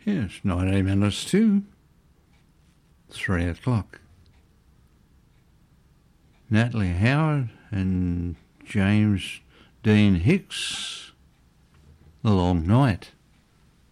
Yes, 19 minutes to 3 o'clock. Natalie Howard and James Dean Hicks, The Long Night.